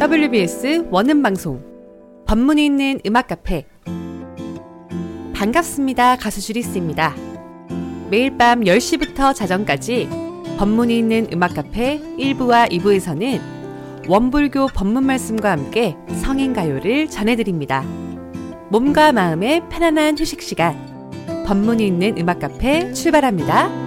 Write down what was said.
WBS 원음방송 법문이 있는 음악카페. 반갑습니다. 가수 주리스입니다. 매일 밤 10시부터 자정까지 법문이 있는 음악카페 1부와 2부에서는 원불교 법문말씀과 함께 성인가요를 전해드립니다. 몸과 마음의 편안한 휴식시간, 법문이 있는 음악카페 출발합니다.